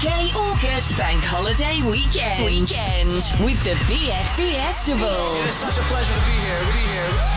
UK August Bank Holiday Weekend with the BFB Festival. It is such a pleasure to be here.